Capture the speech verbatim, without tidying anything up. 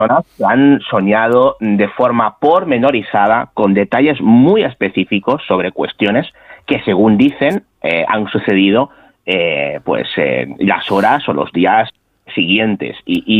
personas que han soñado de forma pormenorizada con detalles muy específicos sobre cuestiones que, según dicen, eh, han sucedido eh, pues eh, las horas o los días siguientes. Y, y